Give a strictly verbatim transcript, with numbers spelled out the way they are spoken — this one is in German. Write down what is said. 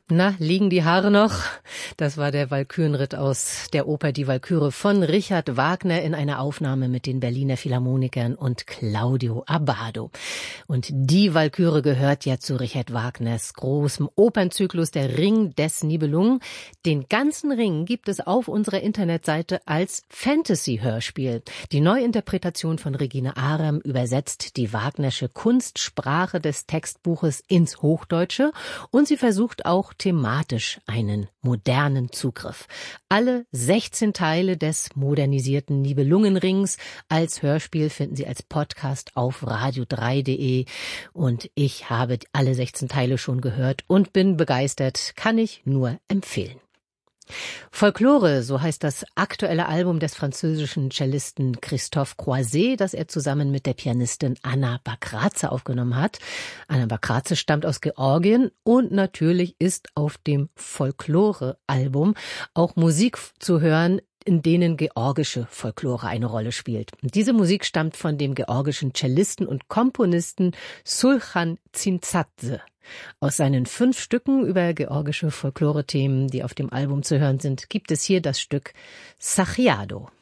Na, liegen die Haare noch? Das war der Walkürenritt aus der Oper Die Walküre von Richard Wagner in einer Aufnahme mit den Berliner Philharmonikern und Claudio Abbado. Und Die Walküre gehört ja zu Richard Wagners großem Opernzyklus Der Ring des Nibelungen. Den ganzen Ring gibt es auf unserer Internetseite als Fantasy-Hörspiel. Die Neuinterpretation von Regine Aram übersetzt die Wagnersche Kunstsprache des Textbuches ins Hochdeutsche und sie versucht auch thematisch einen modernen Zugriff. Alle sechzehn Teile des modernisierten Nibelungenrings als Hörspiel finden Sie als Podcast auf radio drei punkt de und ich habe alle sechzehn Teile schon gehört und bin begeistert, kann ich nur empfehlen. Folklore, so heißt das aktuelle Album des französischen Cellisten Christophe Croiset, das er zusammen mit der Pianistin Anna Bakratze aufgenommen hat. Anna Bakratze stammt aus Georgien und natürlich ist auf dem Folklore-Album auch Musik zu hören, in denen georgische Folklore eine Rolle spielt. Und diese Musik stammt von dem georgischen Cellisten und Komponisten Sulchan Tsimtsadze. Aus seinen fünf Stücken über georgische Folklore-Themen, die auf dem Album zu hören sind, gibt es hier das Stück Sachiado.